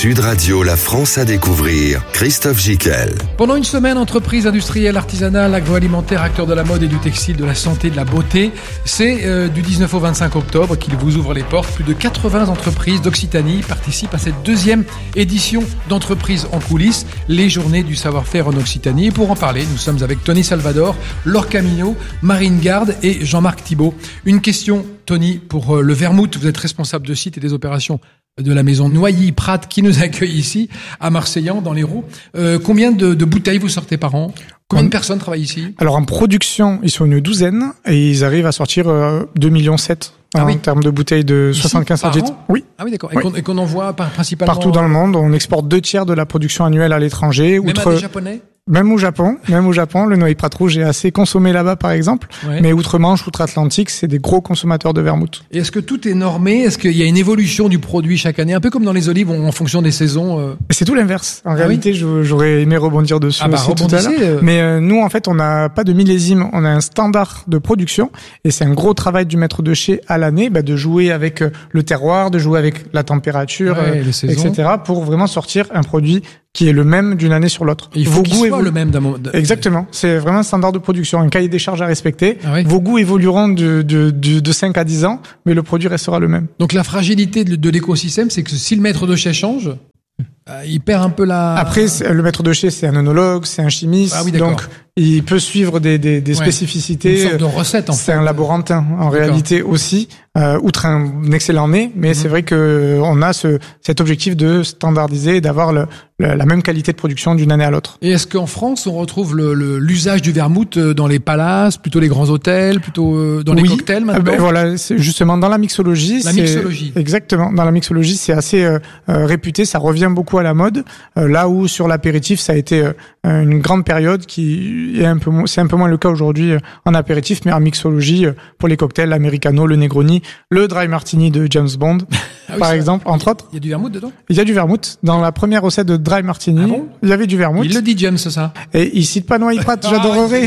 Sud Radio, la France à découvrir, Christophe Gicquel. Pendant une semaine, entreprises industrielles, artisanales, agroalimentaires, acteurs de la mode et du textile, de la santé, de la beauté. C'est du 19 au 25 octobre qu'il vous ouvre les portes. Plus de 80 entreprises d'Occitanie participent à cette deuxième édition d'entreprises en coulisses, les journées du savoir-faire en Occitanie. Et pour en parler, nous sommes avec Tony Salvador, Laure Camino, Marine Garde et Jean-Marc Thibault. Une question, Tony, pour le vermouth. Vous êtes responsable de site et des opérations de la maison Noilly-Prat qui nous accueille ici, à Marseillan, dans l'Hérault. Combien de bouteilles vous sortez par an ? Combien de personnes travaillent ici ? Alors en production, ils sont une douzaine et ils arrivent à sortir 2,7 millions en termes de bouteilles de 75 litres. Oui. Ah oui, d'accord. Et qu'on envoie principalement partout dans le monde. On exporte 2/3 de la production annuelle à l'étranger. Même à des Japonais ? Même au Japon, le Noilly-Prat rouge est assez consommé là-bas, par exemple. Ouais. Mais outre-Manche, outre-Atlantique, c'est des gros consommateurs de vermouth. Et est-ce que tout est normé ? Est-ce qu'il y a une évolution du produit chaque année ? Un peu comme dans les olives, en fonction des saisons. C'est tout l'inverse. En réalité, j'aurais aimé rebondir dessus aussi tout à l'heure. Mais nous, en fait, on n'a pas de millésime. On a un standard de production. Et c'est un gros travail du maître de chez à l'année, de jouer avec le terroir, de jouer avec la température, etc. pour vraiment sortir un produit qui est le même d'une année sur l'autre. Il faut qu'il soit le même d'un moment. Exactement. C'est vraiment un standard de production, un cahier des charges à respecter. Ah oui. Vos goûts évolueront de 5 à 10 ans, mais le produit restera le même. Donc la fragilité de l'écosystème, c'est que si le maître de chez change, il perd un peu la... Après, le maître de chez, c'est un œnologue, c'est un chimiste. Ah oui, donc il peut suivre des spécificités. Une sorte de recette, en fait. C'est un laborantin, en réalité aussi, outre un excellent nez, mais c'est vrai que on a cet objectif de standardiser et d'avoir la même qualité de production d'une année à l'autre. Et est-ce qu'en France, on retrouve l'usage du vermouth dans les palaces, plutôt les grands hôtels, plutôt dans les cocktails maintenant ? Voilà, c'est justement dans la mixologie. Exactement. Dans la mixologie, c'est assez réputé, ça revient beaucoup à la mode. Là où sur l'apéritif, ça a été une grande période c'est un peu moins le cas aujourd'hui en apéritif, mais en mixologie, pour les cocktails, l'americano, le negroni, le dry martini de James Bond, par exemple, entre autres. Il y a du vermouth dedans ? Il y a du vermouth. Dans la première recette de dry martini, il y avait du vermouth. Il le dit, James, ça. Et il cite pas Noilly-Prat, j'adorerais.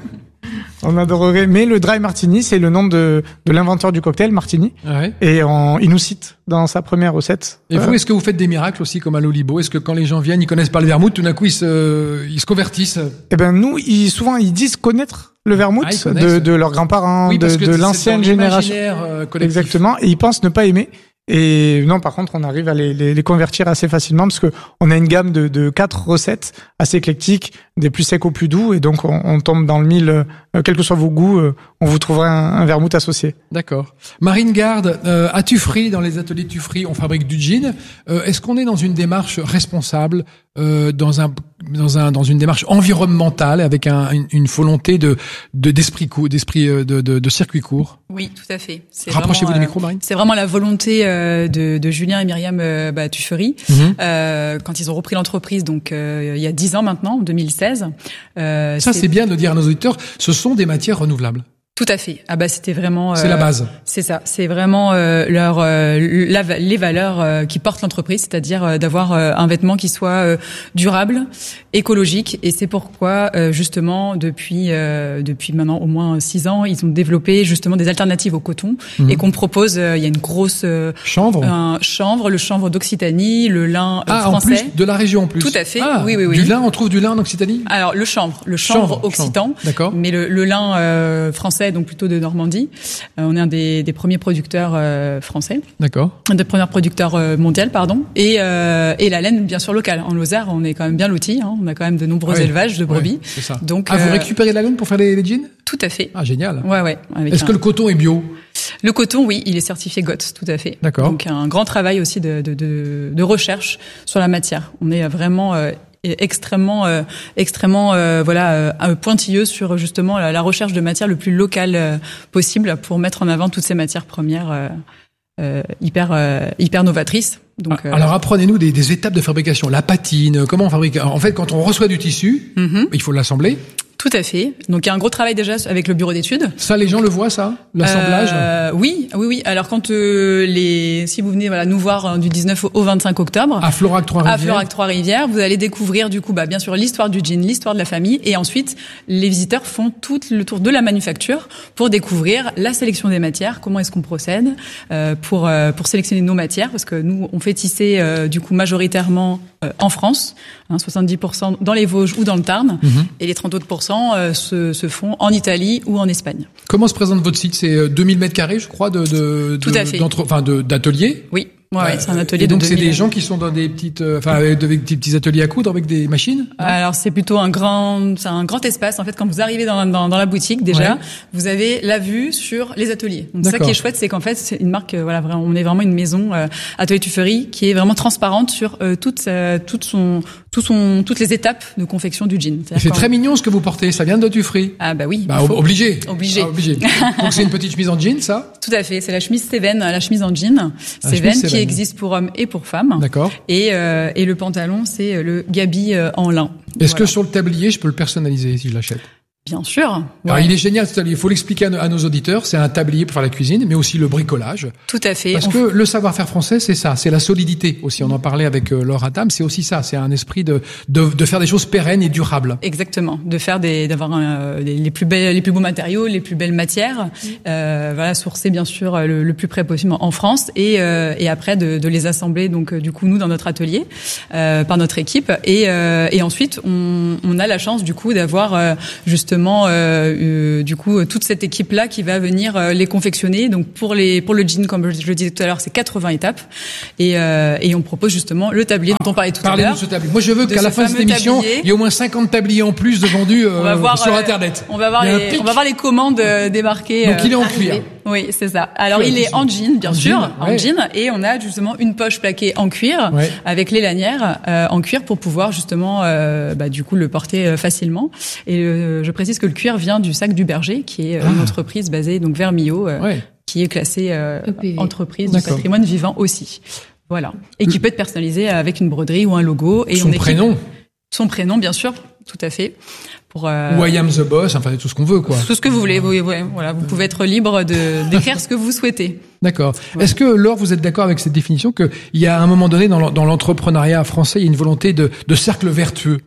On adorerait. Mais le dry martini, c'est le nom de l'inventeur du cocktail, Martini. Ouais. Et il nous cite dans sa première recette. Et vous, est-ce que vous faites des miracles aussi, comme à l'Olibo ? Est-ce que quand les gens viennent, ils connaissent pas le vermouth, tout d'un coup, ils se convertissent ? Eh ben, nous, souvent, ils disent connaître le vermouth de leurs grands-parents, de l'ancienne génération. Exactement. Et ils pensent ne pas aimer. Et non, par contre, on arrive à les convertir assez facilement parce que on a une gamme de 4 recettes assez éclectiques, des plus secs aux plus doux, et donc on tombe dans le mille, quels que soient vos goûts, on vous trouvera un vermouth associé. D'accord. Marine Garde, à Tuffry, dans les ateliers Tuffry, on fabrique du gin. Est-ce qu'on est dans une démarche responsable, dans une démarche environnementale, avec une volonté d'esprit de circuit court ? Oui, tout à fait. Rapprochez-vous du micro, Marine. C'est vraiment la volonté de Julien et Myriam Tuffry, quand ils ont repris l'entreprise, donc il y a 10 ans maintenant, en 2016. Ça, c'est bien de dire à nos auditeurs, ce sont des matières renouvelables. Tout à fait. C'était vraiment. C'est la base. C'est ça. C'est vraiment les valeurs qui portent l'entreprise, c'est-à-dire d'avoir un vêtement qui soit durable, écologique. Et c'est pourquoi justement depuis maintenant au moins 6 ans, ils ont développé justement des alternatives au coton et qu'on propose. Il y a une grosse chanvre. Le chanvre d'Occitanie, le lin français. En plus de la région en plus. Tout à fait. Oui. Du lin, on trouve du lin en Occitanie. Alors le chanvre occitan. D'accord. Mais le lin français, donc plutôt de Normandie. On est un des premiers producteurs français. D'accord. Des premiers producteurs mondiaux, pardon. Et la laine, bien sûr, locale. En Lozère, on est quand même bien lotis. On a quand même de nombreux élevages de brebis. C'est ça. Donc, vous récupérez de la laine pour faire les jeans ? Tout à fait. Ah, génial. Ouais. Est-ce que le coton est bio ? Le coton, oui, il est certifié GOTS, tout à fait. D'accord. Donc, un grand travail aussi de recherche sur la matière. On est vraiment extrêmement pointilleux sur justement la recherche de matière le plus locale possible pour mettre en avant toutes ces matières premières hyper novatrices. Donc, alors apprenez-nous des étapes de fabrication. La patine, comment on fabrique ? En fait, quand on reçoit du tissu, il faut l'assembler. Tout à fait. Donc il y a un gros travail déjà avec le bureau d'études. Ça, les gens le voient, ça, l'assemblage. Oui. Alors quand si vous venez nous voir du 19 au 25 octobre à Florac Trois-Rivières, vous allez découvrir du coup bien sûr l'histoire du gin, l'histoire de la famille, et ensuite les visiteurs font tout le tour de la manufacture pour découvrir la sélection des matières, comment est-ce qu'on procède pour sélectionner nos matières, parce que nous on fait tisser du coup majoritairement en France, 70% dans les Vosges ou dans le Tarn, et les 30 autres % se font en Italie ou en Espagne. Comment se présente votre site? C'est 2000 m², je crois, d'ateliers. Oui. Ouais, c'est un atelier et donc de 2000. C'est des gens qui sont dans des petites, avec des petits ateliers à coudre avec des machines. Alors c'est plutôt un grand espace. En fait, quand vous arrivez dans la boutique, déjà, vous avez la vue sur les ateliers. Donc ça qui est chouette, c'est qu'en fait, c'est une marque, vraiment, on est vraiment une maison Atelier Tuffery qui est vraiment transparente sur toutes les étapes de confection du jean. C'est très mignon ce que vous portez. Ça vient de Tuffery. Ah bah oui. Obligé. Obligé. Donc c'est une petite chemise en jean, ça? Tout à fait. C'est la chemise Seven, la chemise en jean. Seven qui existe pour hommes et pour femmes. D'accord. Et le pantalon, c'est le gabi en lin. Est-ce que sur le tablier, je peux le personnaliser si je l'achète? Bien sûr. Alors, il est génial, ce tablier. Il faut l'expliquer à nos auditeurs. C'est un tablier pour faire la cuisine, mais aussi le bricolage. Tout à fait. Parce que le savoir-faire français, c'est ça. C'est la solidité aussi. On en parlait avec Laure Attam. C'est aussi ça. C'est un esprit de faire des choses pérennes et durables. Exactement. De faire d'avoir les plus beaux matériaux, les plus belles matières. Sourcer, bien sûr, le plus près possible en France. Et après, de les assembler, donc, du coup, nous, dans notre atelier, par notre équipe. Et ensuite, on a la chance, du coup, d'avoir, justement, du coup toute cette équipe là qui va venir les confectionner. Donc pour le jean, comme je le disais tout à l'heure, c'est 80 étapes et on propose justement le tablier dont on parlait tout à l'heure. Parlez-nous de ce tablier. Moi je veux qu'à la fin de cette émission, il y ait au moins 50 tabliers en plus de vendus sur internet. On va voir les commandes débarquer. Donc il est en cuir. Oui, c'est ça. Alors il est en jean, bien sûr, en jean, et on a justement une poche plaquée en cuir avec les lanières en cuir pour pouvoir justement du coup le porter facilement. Et je précise que le cuir vient du Sac du Berger, qui est une entreprise basée donc vers Millau, qui est classée entreprise du patrimoine vivant aussi. Voilà. Et qui peut être personnalisé avec une broderie ou un logo. Et son prénom, bien sûr, tout à fait. Ou I am the boss, enfin tout ce qu'on veut, quoi. Tout ce que vous voulez, voilà, vous pouvez être libre d'écrire ce que vous souhaitez. D'accord. Ouais. Est-ce que, Laure, vous êtes d'accord avec cette définition qu'il y a à un moment donné dans l'entrepreneuriat français, il y a une volonté de cercle vertueux?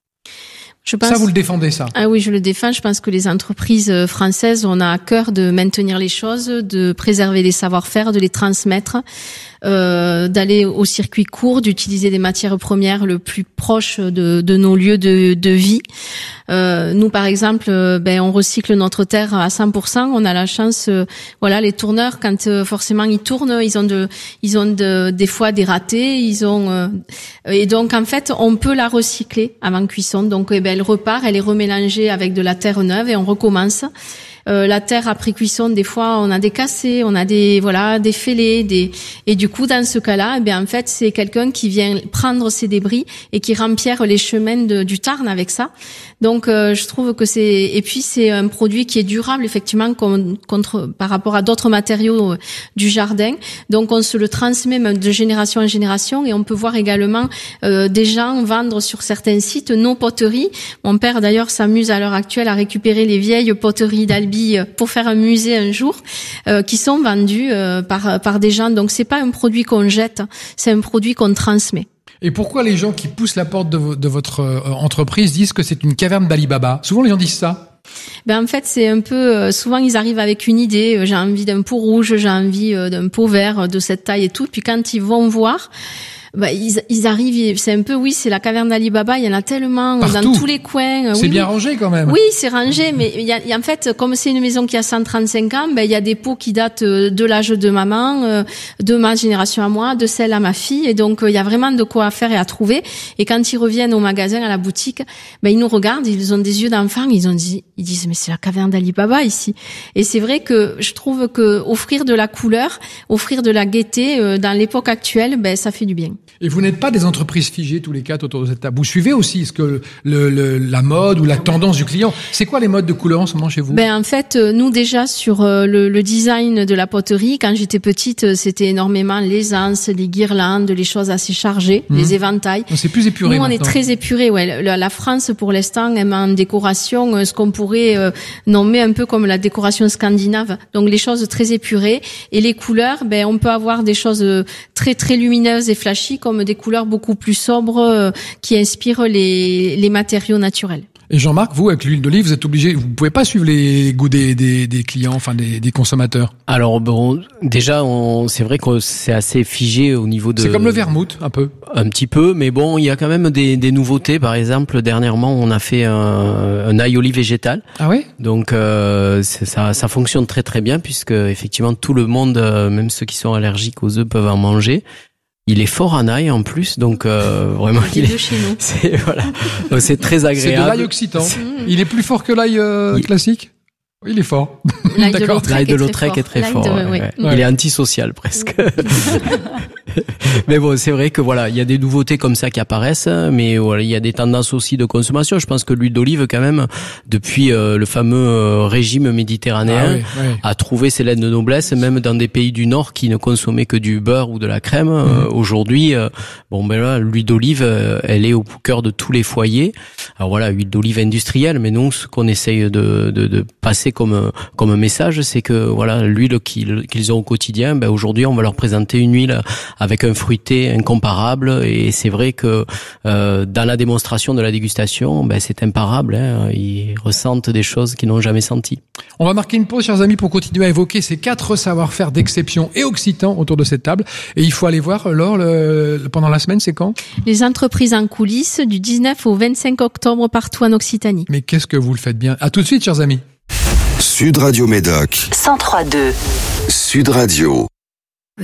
Ça, vous le défendez, ça? Ah oui, je le défends. Je pense que les entreprises françaises, on a à cœur de maintenir les choses, de préserver les savoir-faire, de les transmettre, d'aller au circuit court, d'utiliser des matières premières le plus proche de nos lieux de vie. Nous, par exemple, on recycle notre terre à 100%. On a la chance, les tourneurs, quand forcément ils tournent, ils ont des fois des ratés, et donc en fait, on peut la recycler avant cuisson. Donc, elle repart, elle est remélangée avec de la terre neuve et on recommence. La terre après cuisson, des fois, on a des cassés, on a des fêlés, et du coup, dans ce cas-là, en fait, c'est quelqu'un qui vient prendre ces débris et qui rempierre les chemins du Tarn avec ça. Donc, je trouve que c'est un produit qui est durable, effectivement, par rapport à d'autres matériaux du jardin. Donc, on se le transmet même de génération en génération, et on peut voir également des gens vendre sur certains sites nos poteries. Mon père, d'ailleurs, s'amuse à l'heure actuelle à récupérer les vieilles poteries d'Albi pour faire un musée un jour, qui sont vendus par des gens. Donc c'est pas un produit qu'on jette, c'est un produit qu'on transmet. Et pourquoi les gens qui poussent la porte de votre entreprise disent que c'est une caverne d'Ali Baba? Souvent les gens disent ça. En fait, c'est un peu souvent ils arrivent avec une idée, j'ai envie d'un pot rouge, j'ai envie d'un pot vert de cette taille et tout, puis quand ils vont voir, ils arrivent, c'est un peu, c'est la caverne d'Ali Baba, il y en a tellement partout, dans tous les coins. C'est bien rangé quand même. Oui, c'est rangé, mais il y a en fait, comme c'est une maison qui a 135 ans, il y a des pots qui datent de l'âge de maman, de ma génération à moi, de celle à ma fille, et donc il y a vraiment de quoi faire et à trouver. Et quand ils reviennent au magasin, à la boutique, ils nous regardent, ils ont des yeux d'enfant, ils disent mais c'est la caverne d'Ali Baba ici. Et c'est vrai que je trouve que offrir de la couleur, offrir de la gaieté dans l'époque actuelle, ça fait du bien. Et vous n'êtes pas des entreprises figées tous les quatre autour de cette table. Vous suivez aussi ce que la mode ou la tendance du client. C'est quoi les modes de couleur en ce moment chez vous? En fait, nous déjà sur le design de la poterie, quand j'étais petite, c'était énormément les anses, les guirlandes, les choses assez chargées, les éventails. C'est plus épuré. Nous, on maintenant. est très épuré. Ouais, la France pour l'instant aime en décoration ce qu'on pourrait nommer un peu comme la décoration scandinave. Donc les choses très épurées et les couleurs, on peut avoir des choses très très lumineuses et flashy comme des couleurs beaucoup plus sobres qui inspirent les matériaux naturels. Et Jean-Marc, vous, avec l'huile d'olive, vous êtes obligé, vous pouvez pas suivre les goûts des clients, enfin des consommateurs. Alors bon, déjà, c'est vrai que c'est assez figé au niveau de... C'est comme le vermouth, un peu. Un petit peu, mais bon, il y a quand même des nouveautés. Par exemple, dernièrement, on a fait un ail olive végétal. Ah oui? Donc ça fonctionne très très bien puisque effectivement tout le monde, même ceux qui sont allergiques aux œufs, peuvent en manger. Il est fort en ail en plus, donc vraiment c'est très agréable. C'est de l'ail occitan. Il est plus fort que l'ail classique. Il est fort. L'ail de Lautrec est très fort. Il est antisocial presque. Mais bon, c'est vrai que voilà, il y a des nouveautés comme ça qui apparaissent, mais voilà, il y a des tendances aussi de consommation. Je pense que l'huile d'olive, quand même, depuis le fameux régime méditerranéen, a trouvé ses lettres de noblesse, même dans des pays du Nord qui ne consommaient que du beurre ou de la crème. Aujourd'hui, là, l'huile d'olive, elle est au cœur de tous les foyers. Alors voilà, huile d'olive industrielle, mais nous, ce qu'on essaye de passer comme un message, c'est que voilà, l'huile qu'ils ont au quotidien, aujourd'hui, on va leur présenter une huile avec un fruité incomparable, et c'est vrai que dans la démonstration de la dégustation, c'est imparable, ils ressentent des choses qu'ils n'ont jamais senties. On va marquer une pause, chers amis, pour continuer à évoquer ces 4 savoir-faire d'exception et occitans autour de cette table. Et il faut aller voir, Laure, pendant la semaine, c'est quand? Les entreprises en coulisses du 19 au 25 octobre partout en Occitanie. Mais qu'est-ce que vous le faites bien. À tout de suite, chers amis. Sud Radio Médoc 103.2 Sud Radio.